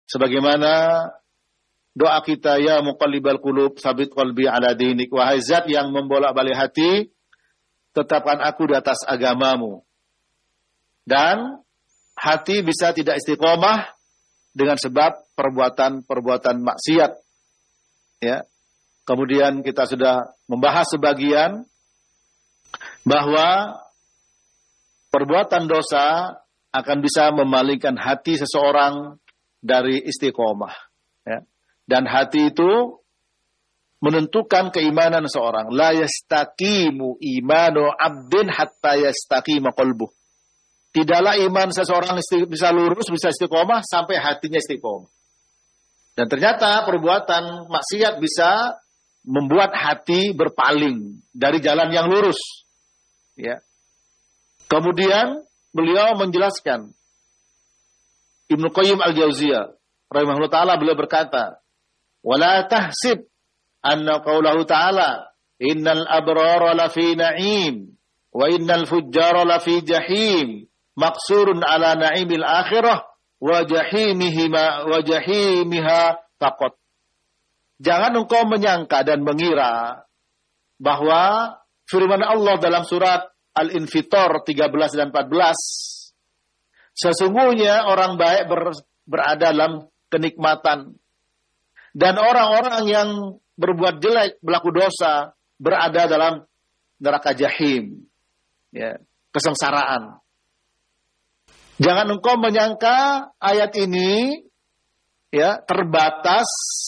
Sebagaimana doa kita, ya muqallibal qulub, tsabit qalbi ala dinik. Wahai zat yang membolak-balik hati, tetapkan aku di atas agamamu. Dan hati bisa tidak istiqomah dengan sebab perbuatan-perbuatan maksiat. Ya. Kemudian kita sudah membahas sebagian bahwa perbuatan dosa akan bisa memalingkan hati seseorang dari istiqomah. Ya. Dan hati itu menentukan keimanan seorang. La yastaqimu imanu abdin hatta yastaqima qalbuh. Tidaklah iman seseorang bisa lurus, bisa istiqomah sampai hatinya istiqomah. Dan ternyata perbuatan maksiat bisa membuat hati berpaling dari jalan yang lurus. Ya. Kemudian beliau menjelaskan, Ibnu Qayyim al-Jauziyah rahimahullah ta'ala, beliau berkata, wala tahsib anna qawlahu ta'ala innal abrara lafi na'im wa innal fujjara lafi jahim maqsurun ala na'imil akhirah wa jahimiha faqat. Jangan engkau menyangka dan mengira bahwa firman Allah dalam surat Al-Infitor 13 dan 14, sesungguhnya orang baik berada dalam kenikmatan, dan orang-orang yang berbuat jelek, berlaku dosa, berada dalam neraka jahim, ya, kesengsaraan. Jangan engkau menyangka ayat ini ya terbatas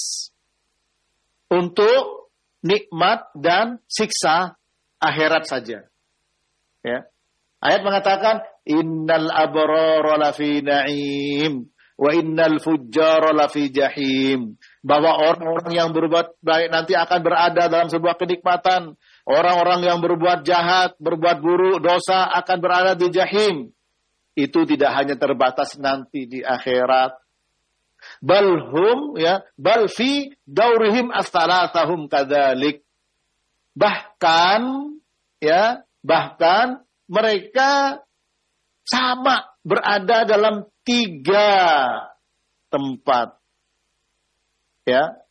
untuk nikmat dan siksa akhirat saja. Ya. Ayat mengatakan innal abrara lafi na'im wa innal fujjara lafi jahim, bahwa orang-orang yang berbuat baik nanti akan berada dalam sebuah kenikmatan, orang-orang yang berbuat jahat, berbuat buruk, dosa akan berada di jahim. Itu tidak hanya terbatas nanti di akhirat, bal fi daurihim as-salasahum kadzalik. Bahkan mereka sama berada dalam 3 tempat. Ya.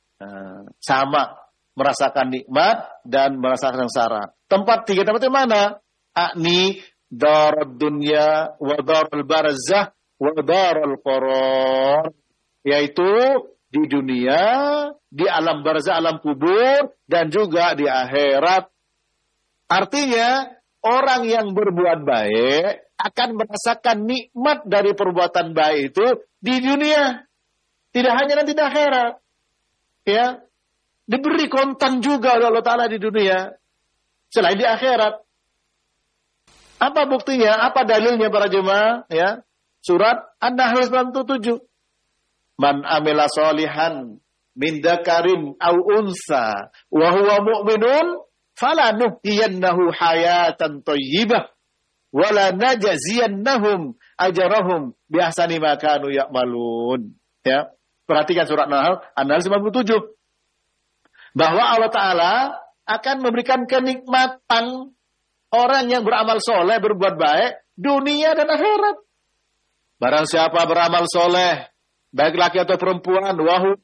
Sama merasakan nikmat dan merasakan sengsara. 3 tempat yang mana? Akni darud dunya wa darul barzah wa darul qarar, yaitu di dunia, di alam barzah, alam kubur, dan juga di akhirat. Artinya orang yang berbuat baik akan merasakan nikmat dari perbuatan baik itu di dunia, tidak hanya nanti di akhirat. Ya, diberi kontan juga oleh Allah Ta'ala di dunia selain di akhirat. Apa buktinya? Apa dalilnya para jemaah? Ya, surat An-Nahl 97. Man amila solihan min dzakarin aw unsa wa huwa mu'minun falanuhyiyannahu hayatan thayyibah wa lanajziyannahum ajrahum bi ahsani ma kanu ya'malun. Ya, perhatikan surat An-Nahl 97. Bahwa Allah Ta'ala akan memberikan kenikmatan orang yang beramal soleh, berbuat baik, dunia dan akhirat. Barang siapa beramal soleh, baik laki atau perempuan,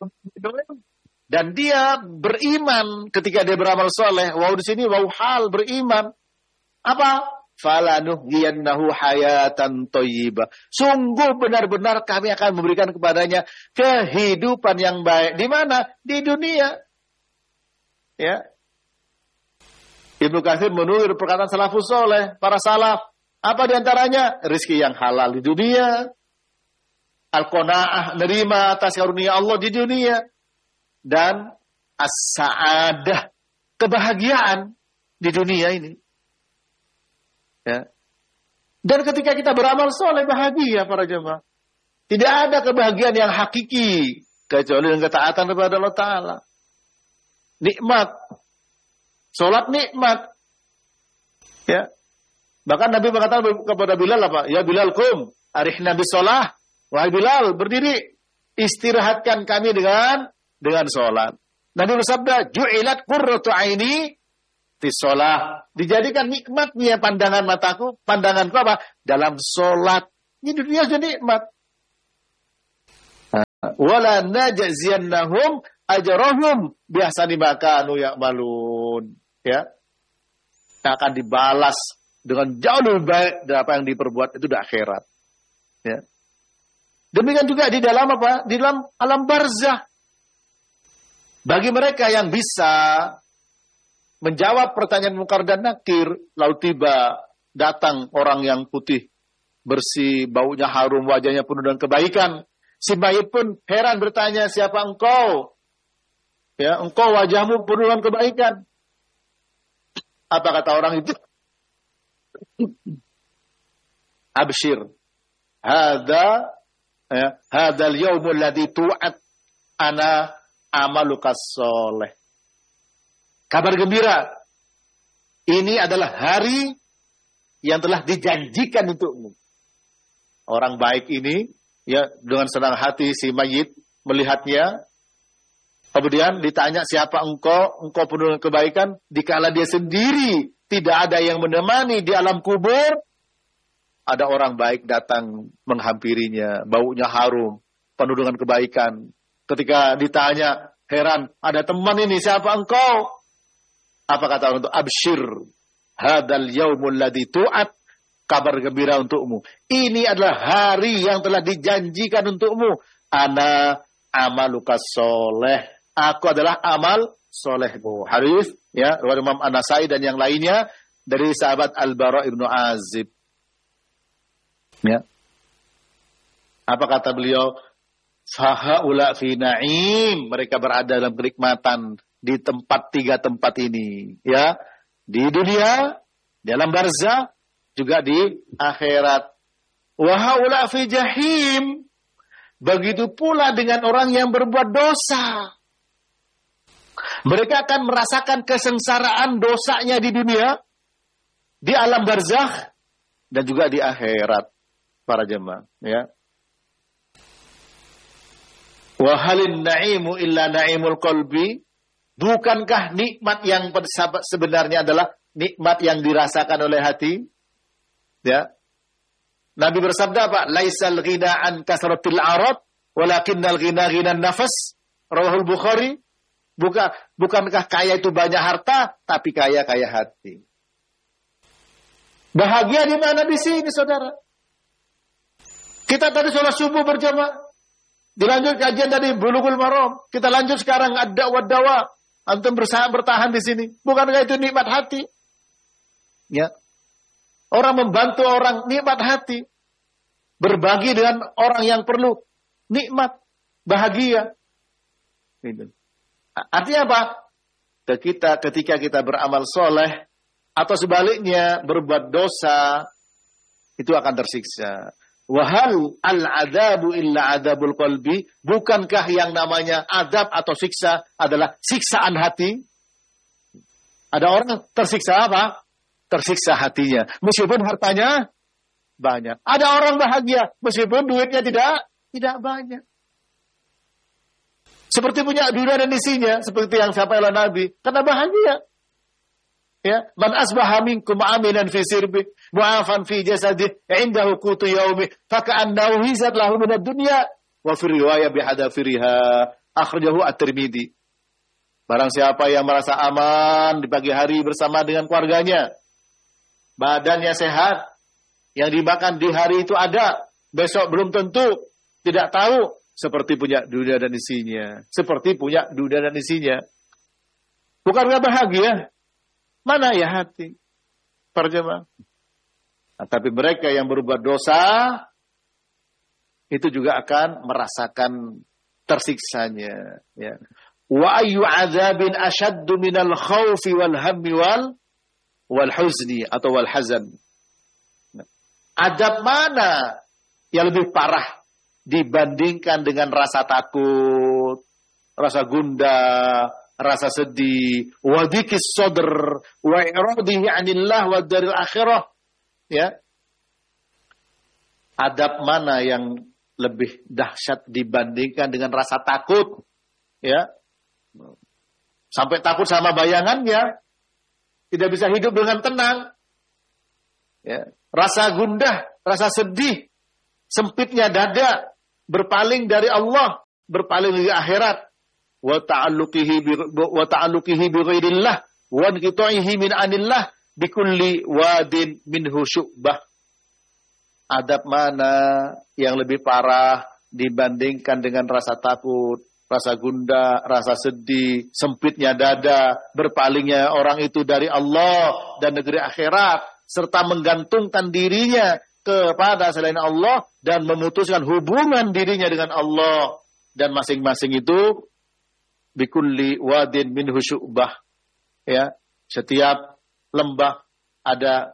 dan dia beriman ketika dia beramal soleh. Wahu di sini wahu hal beriman. Apa? Falanuhyiyannahu hayatan thayyibah. Sungguh benar-benar kami akan memberikan kepadanya kehidupan yang baik. Di mana? Di dunia. Ya. Ibnu Katsir menukil perkataan salafus soleh, para salaf. Apa diantaranya? Rizki yang halal di dunia, al-qanaah, nerima atas karunia Allah di dunia, dan as-sa'adah, kebahagiaan di dunia ini. Ya. Dan ketika kita beramal soleh, bahagia para jemaah. Tidak ada kebahagiaan yang hakiki kecuali dengan ketaatan kepada Allah Ta'ala. Nikmat. Sholat nikmat. Ya. Bahkan Nabi berkata kepada Bilal apa? Ya Bilal kum, arihna bisolah. Wahai Bilal, berdiri. Istirahatkan kami dengan sholat. Nabi bersabda, ju'ilat qurratu aini fi sholah. Dijadikan nikmatnya pandanganku apa? Dalam sholat. Ini dunia sudah nikmat. Wala najziyannahum ajrahum biahsani ma kanu ya'malun. Ya. Akan dibalas dengan jauh lebih baik dari apa yang diperbuat itu di akhirat. Ya. Demikian juga di dalam apa? Di dalam alam barzah. Bagi mereka yang bisa menjawab pertanyaan Munkar dan Nakir, lalu tiba datang orang yang putih, bersih, baunya harum, wajahnya penuh dengan kebaikan. Si mayit pun heran bertanya, siapa engkau? Ya, engkau wajahmu penuh dengan kebaikan. Apa kata orang itu? Abshir. Hadzal yaumul ladzi tu'at ana amalukas soleh. Kabar gembira. Ini adalah hari yang telah dijanjikan untukmu. Orang baik ini, ya, dengan senang hati si mayit melihatnya. Kemudian ditanya, siapa engkau? Engkau penuh dengan kebaikan. Dikala dia sendiri tidak ada yang menemani di alam kubur, ada orang baik datang menghampirinya. Baunya harum, penuh dengan kebaikan. Ketika ditanya, heran, ada teman ini, siapa engkau? Apa kata orang itu? Abshir. Hadal yaumul ladzi tu'at. Kabar gembira untukmu. Ini adalah hari yang telah dijanjikan untukmu. Ana amalukas soleh. Aku adalah amal solehmu. Hadis, ya, riwayat Imam An-Nasai dan yang lainnya dari sahabat Al-Bara ibnu Azib. Ya. Apa kata beliau? Fahaula fi na'im. Mereka berada dalam kenikmatan di tiga tempat ini, ya, di dunia, di alam barzah, juga di akhirat. Wa haula fi jahim. Begitu pula dengan orang yang berbuat dosa. Mereka akan merasakan kesengsaraan dosanya di dunia, di alam barzah, dan juga di akhirat, para jemaah, ya. Wa halin na'imu illa na'imul qalbi. Bukankah nikmat yang sebenarnya adalah nikmat yang dirasakan oleh hati? Ya. Nabi bersabda apa? Laisal ghina an kasratil arad, walakinnal ghina ghinan nafas. Rawahul Bukhari. Bukankah kaya itu banyak harta, tapi kaya hati. Bahagia di mana di sini, saudara? Kita tadi sholat subuh berjamaah. Dilanjut kajian dari Bulughul Maram. Kita lanjut sekarang ad-da'wah dawa. Antum bertahan di sini. Bukankah itu nikmat hati? Ya. Orang membantu orang, nikmat hati. Berbagi dengan orang yang perlu, nikmat, bahagia. Artinya apa? Ketika kita beramal soleh, atau sebaliknya berbuat dosa, itu akan tersiksa. Wahal al-adabu illa adabul qalbi. Bukankah yang namanya adab atau siksa adalah siksaan hati? Ada orang tersiksa apa? Tersiksa hatinya. Meskipun hartanya banyak. Ada orang bahagia. Meskipun duitnya tidak banyak. Seperti punya dunia dan isinya. Seperti yang siapa oleh Nabi. Karena bahagia. Ya, man asbaha minkum aminan fi sirbi mu'afan fi jasadi indahu qutu yaumi faka'annahu hizat lahu minad dunya wa fi riwayah bihadafiriha akhrajahu at-Tirmidzi. Barang siapa yang merasa aman di pagi hari bersama dengan keluarganya, badannya sehat, yang dimakan di hari itu ada, besok belum tentu, tidak tahu, seperti punya dunia dan isinya. Seperti punya dunia dan isinya. Bukankah bahagia? Mana ya hati? Para jemaah. Nah, tapi mereka yang berbuat dosa itu juga akan merasakan tersiksanya. Ya. Wa ayyu adzabin ashaddu minal khawfi wal hammi wal huzni atau wal hazan. Adab mana yang lebih parah dibandingkan dengan rasa takut, rasa gundah, rasa sedih, wadikis sodr, wa iradihi anillah wa daril akhirah. Ya. Adab mana yang lebih dahsyat dibandingkan dengan rasa takut? Ya. Sampai takut sama bayangannya, tidak bisa hidup dengan tenang. Ya. Rasa gundah, rasa sedih, sempitnya dada, berpaling dari Allah. berpaling dari akhirat, wa ta'alluqihi bi ghairillah wa inqita'ihi min anillah bi kulli wadin minhu syu'bah. Adab mana yang lebih parah dibandingkan dengan rasa takut, rasa gundah, rasa sedih, sempitnya dada, berpalingnya orang itu dari Allah dan negeri akhirat, serta menggantungkan dirinya kepada selain Allah dan memutuskan hubungan dirinya dengan Allah. Dan masing-masing itu bikulli wadin minhu syu'bah. Ya, setiap lembah ada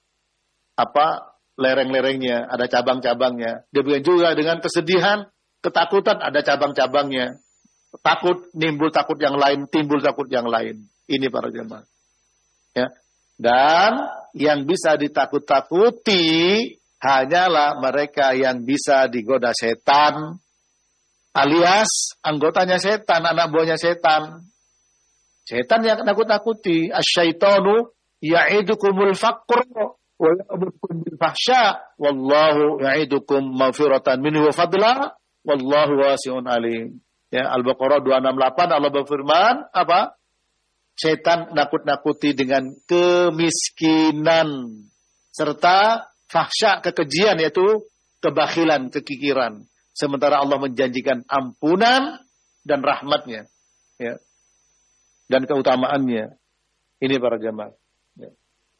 lereng-lerengnya, ada cabang-cabangnya. Demikian juga dengan kesedihan, ketakutan, ada cabang-cabangnya. Takut, nimbul takut yang lain, timbul takut yang lain. Ini para jemaah. Ya. Dan yang bisa ditakut-takuti hanyalah mereka yang bisa digoda setan, alias anggotanya setan, anak buahnya setan. Setan yang nakut-nakuti. Asyaitonu ya'idukumul faqr wa ya'murukum bil fahsya wallahu ya'idukum maghfiratan minhu wa fadla wallahu wasi'un alim. Ya, Al-Baqarah 268 Allah berfirman apa? Setan nakut-nakuti dengan kemiskinan serta fahsya, kekejian, yaitu kebakhilan, kekikiran. Sementara Allah menjanjikan ampunan dan rahmatnya, ya, dan keutamaannya. Ini para jamaah. Ya.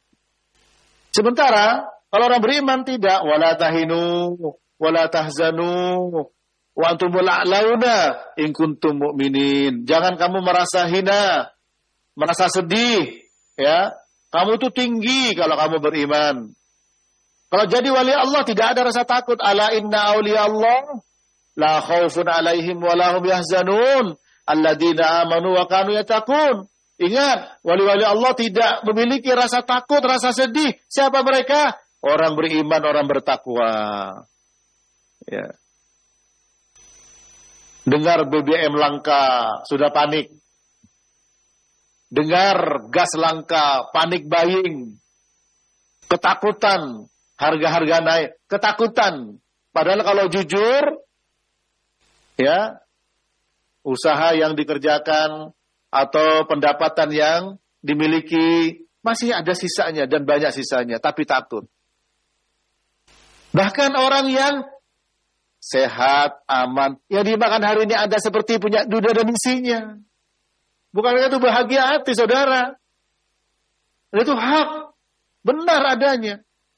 Sementara kalau orang beriman tidak, wala tahinu, wala tahzanu, wa antumul a'launa in kuntum mu'minin. Jangan kamu merasa hina, merasa sedih, ya. Kamu itu tinggi kalau kamu beriman. Kalau jadi wali Allah tidak ada rasa takut. Ala inna awliya Allah la khaufun alaihim wa lahum yahzanun alladzina amanu wa kanu yattaqun. Ingat, wali-wali Allah tidak memiliki rasa takut, rasa sedih. Siapa mereka? Orang beriman, orang bertakwa. Ya. Dengar BBM langka, sudah panik. Dengar gas langka, panik buying. Ketakutan, harga-harga naik. Ketakutan. Padahal kalau jujur, ya, usaha yang dikerjakan atau pendapatan yang dimiliki masih ada sisanya dan banyak sisanya, tapi takut. Bahkan orang yang sehat, aman, yang dimakan hari ini ada seperti punya duda dan isinya. Bukankah itu bahagia hati, saudara? Itu hak, benar adanya.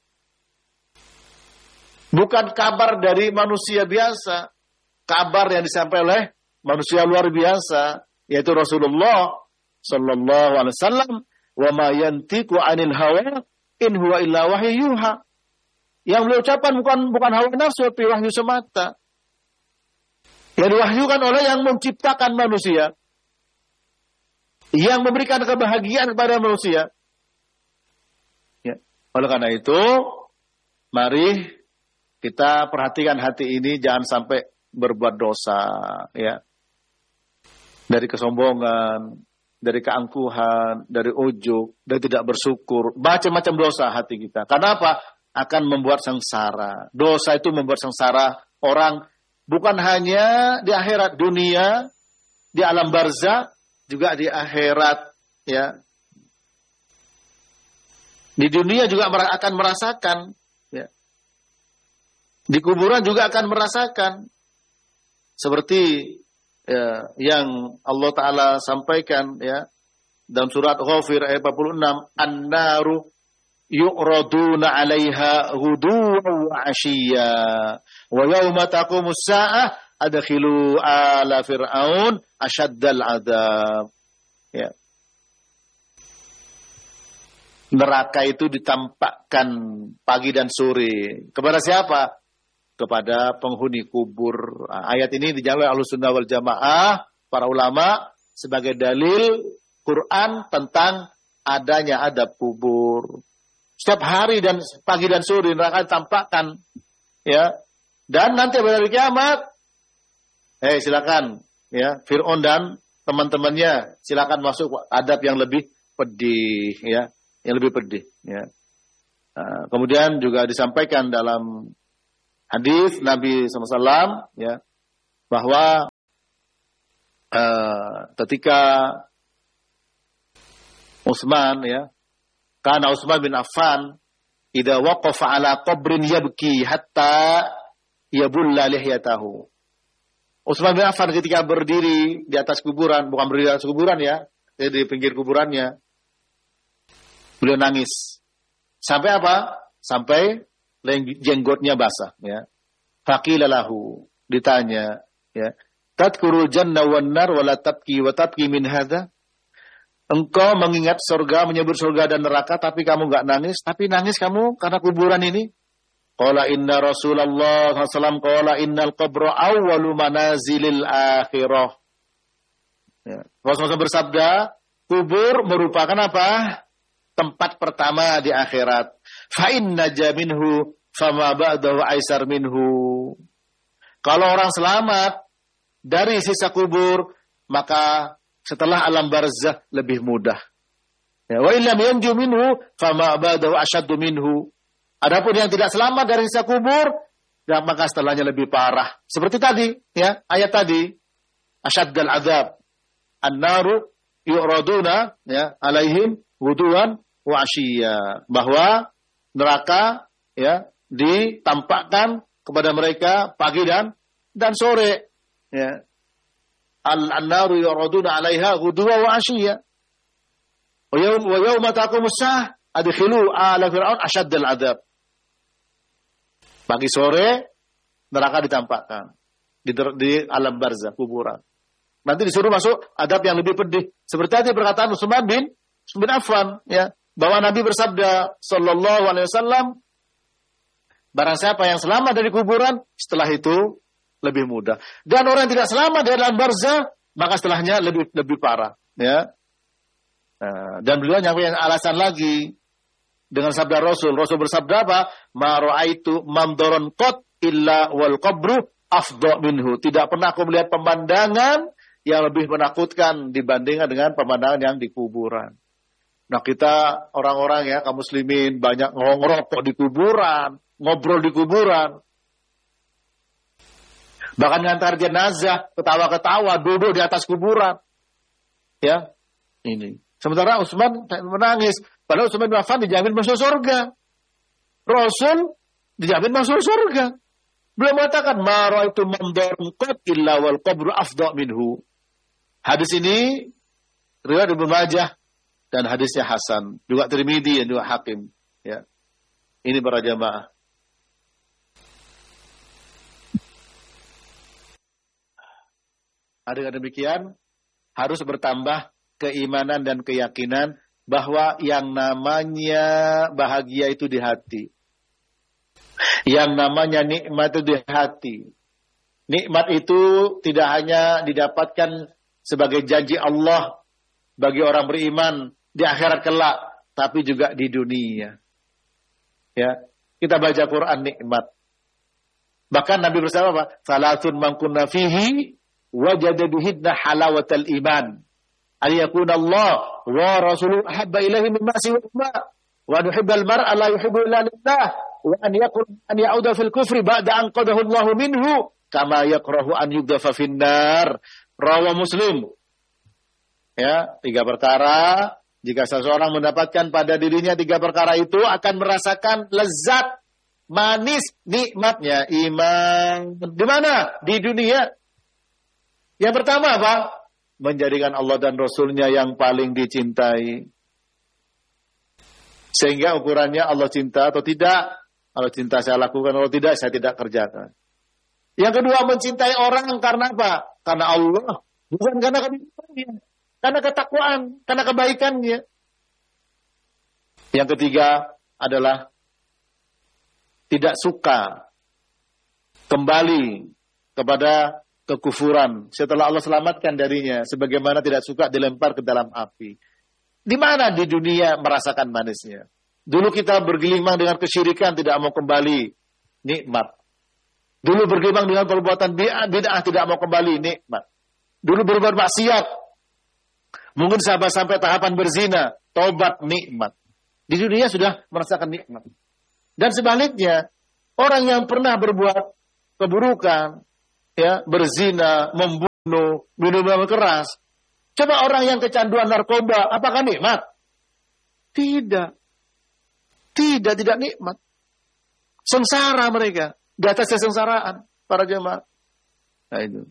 Bukan kabar dari manusia biasa, kabar yang disampaikan oleh manusia luar biasa, yaitu Rasulullah sallallahu alaihi wasallam, wa ma yantiqu 'anil hawa in huwa illa wahyu yuha. Yang beliau ucapkan bukan hawa nafsu, tapi wahyu semata. Yang diwahyukan oleh yang menciptakan manusia, yang memberikan kebahagiaan kepada manusia. Ya. Oleh karena itu, mari kita perhatikan hati ini jangan sampai berbuat dosa, ya. Dari kesombongan, dari keangkuhan, dari ujub, dari tidak bersyukur, macam-macam dosa hati kita. Karena apa? Akan membuat sengsara. Dosa itu membuat sengsara orang bukan hanya di akhirat dunia, di alam barzakh, juga di akhirat, ya. Di dunia juga akan merasakan, ya. Di kuburan juga akan merasakan. Seperti ya, yang Allah Ta'ala sampaikan, ya, dalam surat Ghafir ayat 46, an-naru yu'raduna 'alaiha ghuduwan wa 'ashiyya wa yauma taqumus sa'ah adkhilu ala fir'aun asyaddal 'adzab. Ya. Neraka itu ditampakkan pagi dan sore. Kepada siapa? Kepada penghuni kubur. Ayat ini dijalankan oleh Ahlussunnah wal Jamaah, para ulama, sebagai dalil Quran tentang adanya adab kubur. Setiap hari dan pagi dan sore neraka ditampakkan, ya. Dan nanti pada hari kiamat, silakan, ya, Fir'aun dan teman-temannya silakan masuk adab yang lebih pedih, ya, yang lebih pedih, ya. Kemudian juga disampaikan dalam hadis Nabi SAW, ya, bahwa ketika Utsman ya, karena Utsman bin Affan idza waqafa ala qabrin yabki hatta yabulla lihyatahu. Utsman bin Affan ketika berdiri di atas kuburan, bukan berdiri di atas kuburan ya, di pinggir kuburannya, beliau nangis. Sampai apa? Sampai jenggotnya basah ya. Faqila lahu, ditanya ya, tadkurul janna wan nar wa la tabki wa tabki min hadza? Engkau mengingat surga, menyebut surga dan neraka tapi kamu enggak nangis, tapi nangis kamu karena kuburan ini? Qala inna Rasulullah sallallahu qala innal qabra awwalu manazilil akhirah. Ya. Rasulullah bersabda, kubur merupakan apa? Tempat pertama di akhirat. Fa inna jaminhu fama ba'dahu aisar minhu. Kalau orang selamat dari sisa kubur, maka setelah alam barzakh lebih mudah. Ya, wa illam yanju minhu fama ba'dahu ashaddu minhu. Adapun yang tidak selamat dari sisa kubur, ya, maka setelahnya lebih parah. Seperti tadi, ya, ayat tadi, asyaddal azab. An-naru yu'raduna ya alaihim wuduan wa asyiya. Bahwa neraka ya ditampakkan kepada mereka pagi dan sore ya. An-naru yu'raduna 'alaiha ghuduwan wa 'ashiyya. Wa yawma taqumus saah adkhilu ala fir'aun ashaddal 'adzab. Pagi sore neraka ditampakkan di alam barzakh kuburan. Nanti disuruh masuk adab yang lebih pedih. Seperti tadi perkataan Utsman bin Affan ya, bahwa Nabi bersabda sallallahu alaihi wasallam, barang siapa yang selamat dari kuburan, setelah itu lebih mudah. Dan orang yang tidak selamat dari alam barzakh, maka setelahnya lebih parah. Ya. Dan beliau nyampaikan alasan lagi dengan sabda Rasul. Rasul bersabda apa? Ma ra'aitu mamdaron qat illa wal qabru afdha minhu. Tidak pernah aku melihat pemandangan yang lebih menakutkan dibandingkan dengan pemandangan yang di kuburan. Nah kita orang-orang ya kaum muslimin banyak ngerokok di kuburan, ngobrol di kuburan. Bahkan ngantar jenazah, ketawa-ketawa, duduk di atas kuburan. Ya, ini. Sementara Utsman menangis. Padahal Utsman bin Affan dijamin masuk surga. Rasul dijamin masuk surga. Beliau mengatakan, ma ra'aitu mamdarun qat illa wal qabru afdha minhu. Hadis ini riwayat Ibnu Majah dan hadisnya hasan. Juga Tirmidzi dan juga Hakim. Ya. Ini para jamaah. Dengan demikian harus bertambah keimanan dan keyakinan bahwa yang namanya bahagia itu di hati. Yang namanya nikmat itu di hati. Nikmat itu tidak hanya didapatkan sebagai janji Allah bagi orang beriman di akhirat kelak, tapi juga di dunia. Ya, kita baca Quran nikmat. Bahkan Nabi bersabda apa? Salatun man kunna fihi wajada bihidna halawatal iman. An yakuna Allah wa rasuluhu ahabba ilaihi mimma siwahuma wa an yuhibbal mar'a la yuhibbu illa lillah wa an ya'uda fil kufri ba'da an qadahu Allah minhu kama yakrahu an yudhafa finnar. Rawi Muslim. Ya, 3 perkara. Jika seseorang mendapatkan pada dirinya 3 perkara itu akan merasakan lezat, manis, nikmatnya iman. Di mana? Di dunia. Yang pertama apa? Menjadikan Allah dan Rasulnya yang paling dicintai. Sehingga ukurannya Allah cinta atau tidak. Allah cinta saya lakukan, atau tidak saya tidak kerjakan. Yang kedua, mencintai orang karena apa? Karena Allah. Bukan karena kebenarannya. Karena ketakwaan, karena kebaikannya. Yang ketiga adalah tidak suka kembali kepada kekufuran setelah Allah selamatkan darinya, sebagaimana tidak suka dilempar ke dalam api. Di mana di dunia merasakan manisnya? Dulu kita bergelimang dengan kesyirikan, tidak mau kembali, nikmat. Dulu bergelimang dengan perbuatan bid'ah, tidak mau kembali, nikmat. Dulu berbuat maksiat, mungkin sampai tahapan berzina, tobat, nikmat. Di dunia sudah merasakan nikmat. Dan sebaliknya, orang yang pernah berbuat keburukan, ya, berzina, membunuh, membunuh, minum keras. Coba orang yang kecanduan narkoba, apakah nikmat? Tidak. Tidak nikmat. Sengsara mereka. Di atas kesengsaraan para jemaah. Nah itu.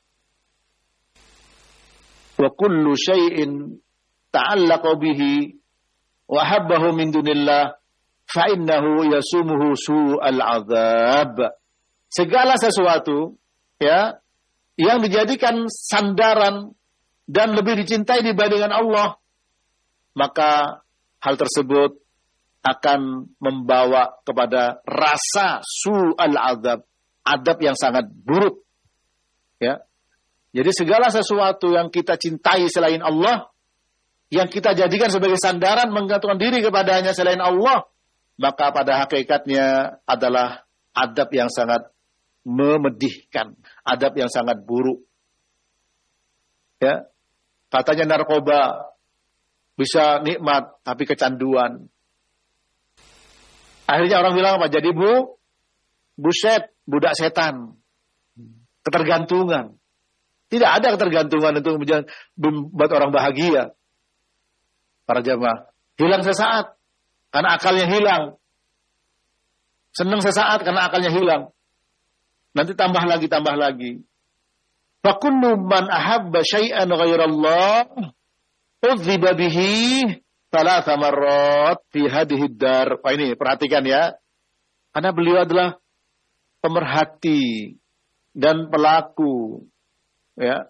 Wa kullu syai'in ta'allaqa bihi wa habbahu min dunillah fa innahu yasumuhu su'al azab. Segala sesuatu ya yang dijadikan sandaran dan lebih dicintai dibandingkan Allah, maka hal tersebut akan membawa kepada rasa su'al azab, adab yang sangat buruk. Ya. Jadi segala sesuatu yang kita cintai selain Allah, yang kita jadikan sebagai sandaran menggantungkan diri kepadanya selain Allah, maka pada hakikatnya adalah adab yang sangat memedihkan, adab yang sangat buruk. Ya. Katanya narkoba bisa nikmat tapi kecanduan. Akhirnya orang bilang apa? Jadi buset, budak setan. Ketergantungan. Tidak ada ketergantungan untuk membuat orang bahagia. Para jamaah. Hilang sesaat karena akalnya hilang. Senang sesaat karena akalnya hilang. Nanti tambah lagi. Fakullu man ahabba syai'an ghairallah udhiba bihi thalatha marrat fi hadhihi dar. Wah ini perhatikan ya. Karena beliau adalah pemerhati dan pelaku ya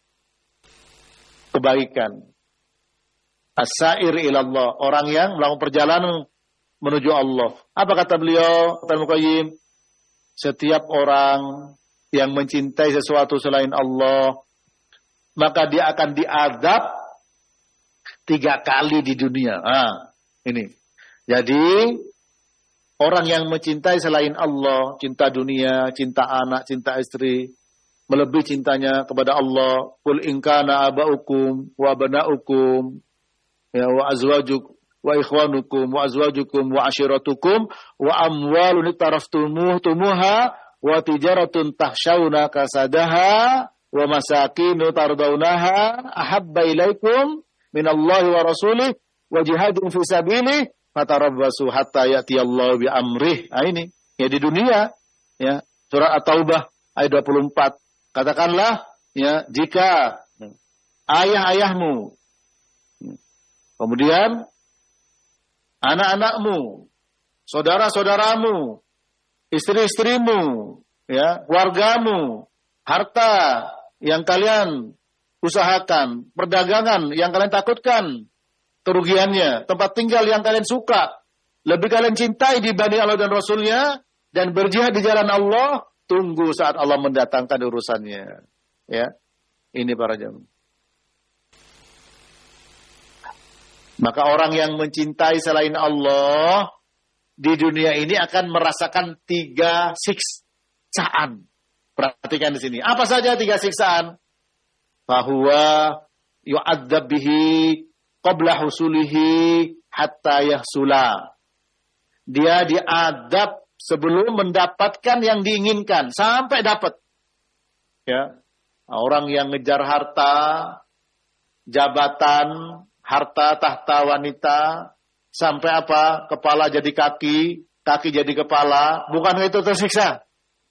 kebaikan. As-sa'ir ilallah, orang yang melakukan perjalanan menuju Allah. Apa kata beliau? Kata Al-Muqayyim, setiap orang yang mencintai sesuatu selain Allah, maka dia akan diazab 3 kali di dunia. Ini. Jadi, orang yang mencintai selain Allah, cinta dunia, cinta anak, cinta istri, melebihi cintanya kepada Allah. Qul in kana aba'ukum wa abana'ukum ya wa azwajukum wa ikhwanukum wa azwajukum wa ashiratukum wa amwalun taraftumuha wa tijaratun tahshawna kasadaha wa masakinu tardawnaha ahabba ilaikum minallahi wa rasulih wa jihadun fi sabilih fatarabbasu hatta ya'tiyallahu bi amrih. Ini ya di dunia ya surat At-Taubah ayat 24. Katakanlah ya jika ayah-ayahmu kemudian anak-anakmu, saudara-saudaramu, istri-istrimu, ya, keluargamu, harta yang kalian usahakan, perdagangan yang kalian takutkan kerugiannya, tempat tinggal yang kalian suka, lebih kalian cintai dibanding Allah dan Rasulnya, dan berjihad di jalan Allah, tunggu saat Allah mendatangkan urusannya. Ya, ini para jamaah. Maka orang yang mencintai selain Allah di dunia ini akan merasakan 3 siksaan. Perhatikan di sini. Apa saja 3 siksaan? Fahuwa yu'adzab bihi qabla husulihi hatta yahsula. Dia diadab sebelum mendapatkan yang diinginkan sampai dapat. Ya. Orang yang ngejar harta, jabatan, harta tahta wanita, sampai apa? Kepala jadi kaki, kaki jadi kepala. Bukan itu tersiksa?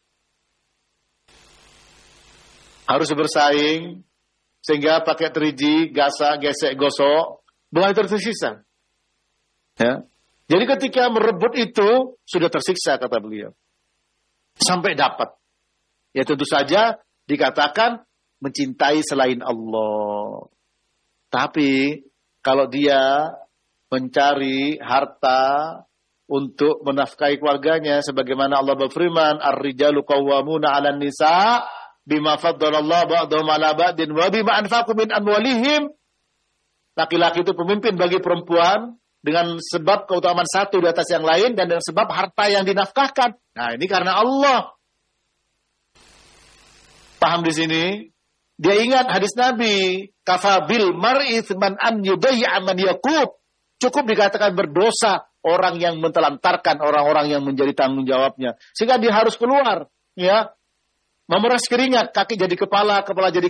Harus bersaing, sehingga pakai teriji, gasak, gesek, gosok. Bukan itu tersiksa? Ya. Jadi ketika merebut itu, sudah tersiksa, kata beliau. Sampai dapat. Ya tentu saja dikatakan mencintai selain Allah. Tapi kalau dia mencari harta untuk menafkahi keluarganya, sebagaimana Allah berfirman, Ar-rijalu qawwamuna 'alan nisa bima faddalallahu ba'dahum 'ala ba'din wa bima anfaqu min amwalihim. Laki-laki itu pemimpin bagi perempuan dengan sebab keutamaan satu di atas yang lain dan dengan sebab harta yang dinafkahkan. Nah, ini karena Allah. Paham di sini? Dia ingat hadis Nabi, kafabil mar'i man an yudayya man yakub. Cukup dikatakan berdosa orang yang mentelantarkan orang-orang yang menjadi tanggung jawabnya. Sehingga dia harus keluar, ya. Memeras keringat, kaki jadi kepala, kepala jadi